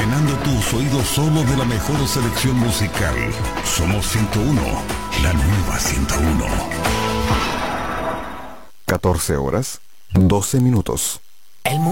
llenando tus oídos solo de la mejor selección musical. Somos 101, la nueva 101. 14 horas, 12 minutos.